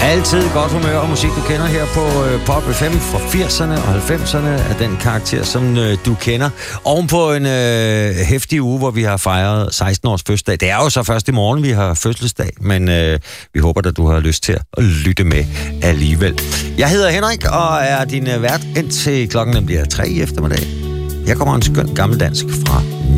Altid godt humør og musik, du kender her på Pop FM fra 80'erne og 90'erne af den karakter, som du kender. Oven på en heftig uge, hvor vi har fejret 16 års fødselsdag. Det er jo så først i morgen, vi har fødselsdag, men vi håber, at du har lyst til at lytte med alligevel. Jeg hedder Henrik og er din vært indtil klokken bliver 3 i eftermiddag. Her kommer en skøn gammeldansk fra